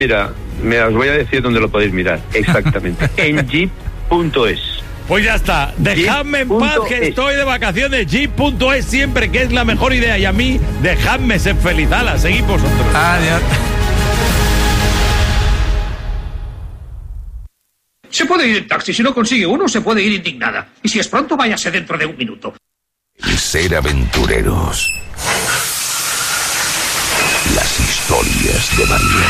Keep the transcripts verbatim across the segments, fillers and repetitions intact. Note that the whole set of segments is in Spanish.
Mira, me os voy a decir dónde lo podéis mirar, exactamente, en jeep punto es. Pues ya está, dejadme en paz que estoy de vacaciones, jeep punto es siempre, que es la mejor idea, y a mí, dejadme ser feliz. Ala, seguid vosotros. Adiós. Se puede ir en taxi, si no consigue uno, se puede ir indignada. Y si es pronto, váyase dentro de un minuto. Ser aventureros. Las historias de María.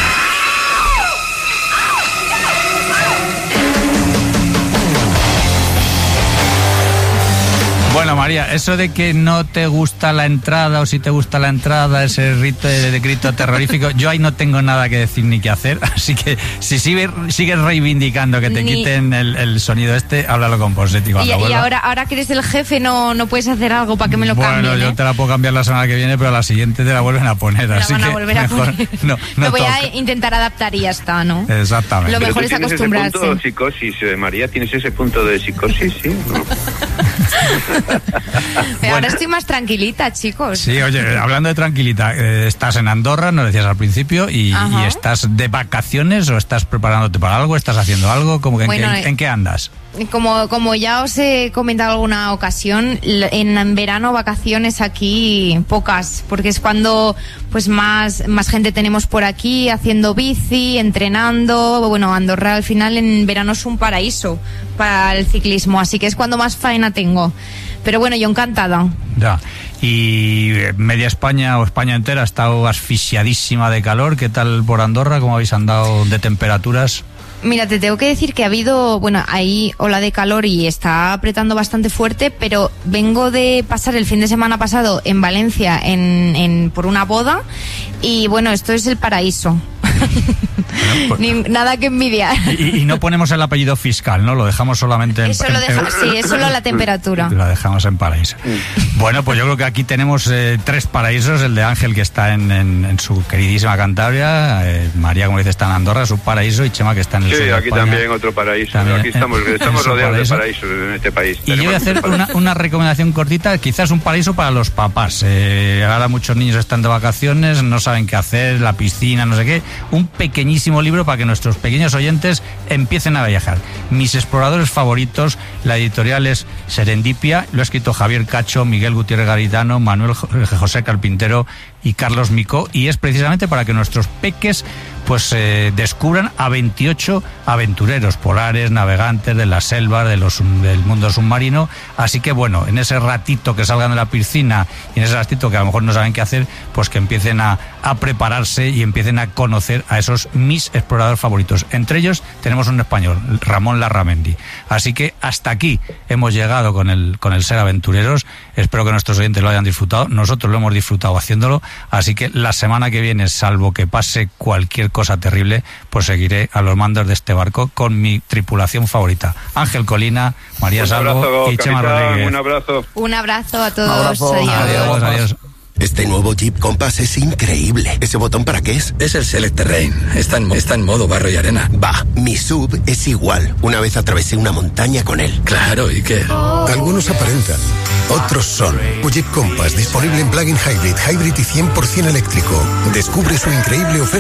Bueno, María, eso de que no te gusta la entrada o si te gusta la entrada, ese rito de, de grito terrorífico, yo ahí no tengo nada que decir ni que hacer, así que si sigue, sigues reivindicando que te ni... quiten el, el sonido este, háblalo con Posetti cuando y, vuelva. Y ahora, ahora que eres el jefe, no, no puedes hacer algo para que me lo bueno, cambien. Bueno, yo ¿eh? te la puedo cambiar la semana que viene, pero a la siguiente te la vuelven a poner, me así la van que a volver a mejor poner. no, no lo voy toca. a intentar adaptar y ya está, ¿no? Exactamente. Lo pero mejor es tienes acostumbrarse. Ese punto de psicosis, eh, María, ¿tienes ese punto de psicosis? Sí, ¿no? Pero ahora estoy más tranquilita, chicos. Sí, oye, hablando de tranquilita, eh, estás en Andorra, nos decías al principio, y, y estás de vacaciones o estás preparándote para algo, estás haciendo algo, como que bueno, en, qué, ¿en qué andas? Como, como ya os he comentado alguna ocasión, en, en verano vacaciones aquí pocas, porque es cuando pues más, más gente tenemos por aquí haciendo bici, entrenando. Bueno, Andorra al final en verano es un paraíso para el ciclismo, así que es cuando más faena tengo. Pero bueno, yo encantada. Ya. Y media España o España entera ha estado asfixiadísima de calor. ¿Qué tal por Andorra? ¿Cómo habéis andado de temperaturas? Mira, te tengo que decir que ha habido, bueno, hay ola de calor y está apretando bastante fuerte, pero vengo de pasar el fin de semana pasado en Valencia en, en por una boda y bueno, esto es el paraíso. Bueno, pues, Ni, nada que envidiar. Y, y no ponemos el apellido fiscal, ¿no? Lo dejamos solamente en... Eso lo deja, en, sí, es solo la temperatura. Lo dejamos en paraíso. Bueno, pues yo creo que aquí tenemos eh, tres paraísos. El de Ángel, que está en, en, en su queridísima Cantabria. Eh, María, como dice, está en Andorra, su paraíso. Y Chema, que está en el sí, sur de aquí España. También otro paraíso. También, aquí estamos, en, estamos en rodeados paraíso. de paraísos en este país. Y yo voy a hacer una, una recomendación cortita. Quizás un paraíso para los papás. Eh, ahora muchos niños están de vacaciones, no saben qué hacer, la piscina, no sé qué. Un pequeñísimo libro para que nuestros pequeños oyentes empiecen a viajar. Mis exploradores favoritos, la editorial es Serendipia, lo ha escrito Javier Cacho, Miguel Gutiérrez Garitano, Manuel José Carpintero y Carlos Micó, y es precisamente para que nuestros peques pues eh, descubran a veintiocho aventureros polares, navegantes de las selvas, de los, del mundo submarino. Así que bueno, en ese ratito que salgan de la piscina y en ese ratito que a lo mejor no saben qué hacer, pues que empiecen a, a prepararse y empiecen a conocer a esos mis exploradores favoritos. Entre ellos tenemos un español, Ramón Larramendi. Así que hasta aquí hemos llegado con el, con el Ser Aventureros. Espero que nuestros oyentes lo hayan disfrutado. Nosotros lo hemos disfrutado haciéndolo. Así que la semana que viene, salvo que pase cualquier cosa terrible, pues seguiré a los mandos de este barco con mi tripulación favorita. Ángel Colina, María Salvo y Chema Rodríguez. Un abrazo. Un abrazo a todos. Un abrazo. Adiós. Adiós, adiós. Este nuevo Jeep Compass es increíble. ¿Ese botón para qué es? Es el Select Terrain. Está en, está en modo barro y arena. Va, mi sub es igual. Una vez atravesé una montaña con él. Claro, ¿y qué? Algunos aparentan, otros son. Jeep Compass, disponible en plug-in hybrid, hybrid y cien por ciento eléctrico. Descubre su increíble oferta